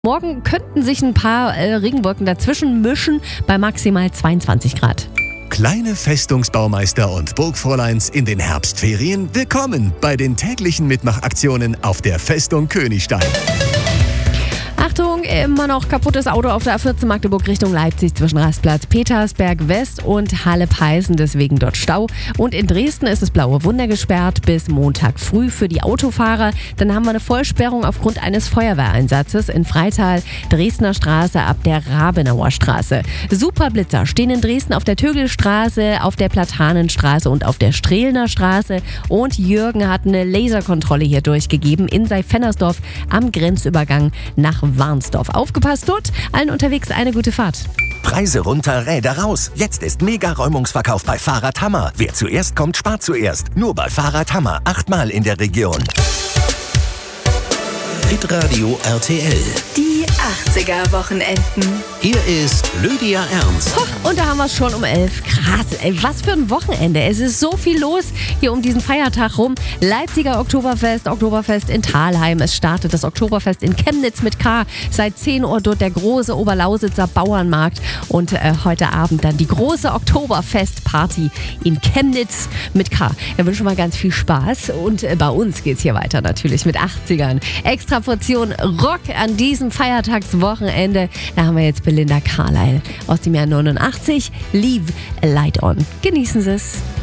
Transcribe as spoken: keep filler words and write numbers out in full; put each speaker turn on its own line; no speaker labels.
Morgen könnten sich ein paar äh, Regenwolken dazwischen mischen bei maximal zweiundzwanzig Grad.
Kleine Festungsbaumeister und Burgfräuleins in den Herbstferien, willkommen bei den täglichen Mitmachaktionen auf der Festung Königstein.
Achtung, immer noch kaputtes Auto auf der A vierzehn Magdeburg Richtung Leipzig zwischen Rastplatz Petersberg West und Halle-Peißen, deswegen dort Stau. Und in Dresden ist das Blaue Wunder gesperrt bis Montag früh für die Autofahrer. Dann haben wir eine Vollsperrung aufgrund eines Feuerwehreinsatzes in Freital, Dresdner Straße ab der Rabenauer Straße. Superblitzer stehen in Dresden auf der Tögelstraße, auf der Platanenstraße und auf der Strehlner Straße. Und Jürgen hat eine Laserkontrolle hier durchgegeben in Seifennersdorf am Grenzübergang nach Warnsdorf. Aufgepasst dort, allen unterwegs eine gute Fahrt.
Preise runter, Räder raus. Jetzt ist Mega-Räumungsverkauf bei Fahrradhammer. Wer zuerst kommt, spart zuerst. Nur bei Fahrradhammer. Achtmal in der Region.
Hitradio R T L.
Die achtziger-Wochenenden.
Hier ist Lydia Ernst.
Hoch, und da haben wir es schon um elf. Krass, ey, was für ein Wochenende. Es ist so viel los hier um diesen Feiertag rum. Leipziger Oktoberfest, Oktoberfest in Thalheim. Es startet das Oktoberfest in Chemnitz mit K. Seit zehn Uhr dort der große Oberlausitzer Bauernmarkt. Und äh, heute Abend dann die große Oktoberfestparty in Chemnitz mit K. Wir wünschen mal ganz viel Spaß. Und äh, bei uns geht's hier weiter natürlich mit achtzigern. Extra Portion Rock an diesem Feiertagswochenende. Da haben wir jetzt Belinda Carlisle aus dem Jahr neunundachtzig. Leave a Light On. Genießen Sie es.